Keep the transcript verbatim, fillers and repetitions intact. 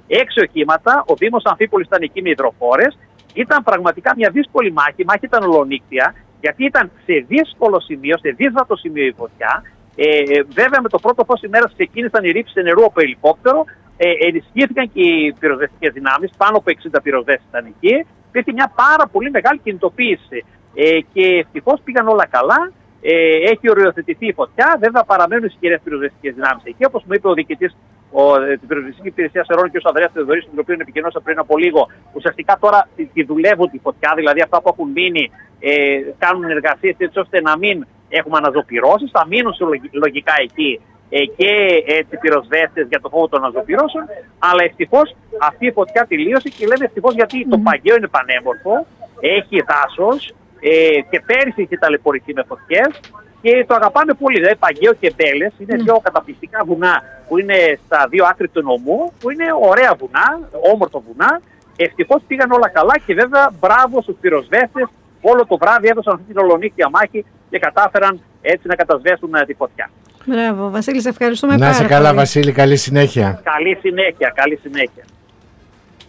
έξι οχήματα, ο Δήμος Αμφίπολης ήταν εκεί με υδροφόρες. Ήταν πραγματικά μια δύσκολη μάχη, η μάχη ήταν ολονύκτια, γιατί ήταν σε δύσκολο σημείο, σε δύσβατο σημείο η φωτιά. Ε, βέβαια με το πρώτο φως ημέρας ξεκίνησαν οι ρήψεις νερού από ελικόπτερο, ε, ενισχύθηκαν και οι πυροσβεστικές δυνάμεις, πάνω από εξήντα πυροσβέστες ήταν εκεί. Υπήρχε μια πάρα πολύ μεγάλη κινητοποίηση ε, και ευτυχώς πήγαν όλα καλά. Ε, έχει οριοθετηθεί η φωτιά, βέβαια παραμένουν ισχυρές πυροσβεστικές δυνάμεις εκεί, όπως μου είπε ο διοικητής της πυροσβεστικής υπηρεσίας Ερών και ο Ανδρέας Θεοδωρής, τον οποίο επικοινωνούσα πριν από λίγο. Ουσιαστικά τώρα τη, τη δουλεύουν τη φωτιά, δηλαδή αυτά που έχουν μείνει ε, κάνουν εργασίες έτσι ώστε να μην έχουμε αναζωπυρώσεις, θα μείνουν λογικά εκεί ε, και έτσι πυροσβέστες για το φόβο των αναζωπυρώσεων, αλλά ευτυχώς αυτή η φωτιά τελείωσε και λέμε ευτυχώς γιατί mm. το Παγκαίο είναι πανέμορφο, έχει δάσος ε, και πέρυσι είχε ταλαιπωρηθεί με φωτιές και το αγαπάμε πολύ. Δηλαδή Παγκαίο και Μπέλες είναι mm. δύο καταπληκτικά βουνά που είναι στα δύο άκρη του νομού, που είναι ωραία βουνά, όμορφα βουνά. Ευτυχώς πήγαν όλα καλά και βέβαια μπράβο στους πυροσβέστες. Όλο το βράδυ έδωσαν αυτή την ολονύκτια μάχη και κατάφεραν έτσι να κατασβέσουν τη φωτιά. Μπράβο, Βασίλη, σε ευχαριστούμε πάρα πολύ. Να είσαι καλά, Βασίλη, καλή συνέχεια. Καλή συνέχεια, καλή συνέχεια.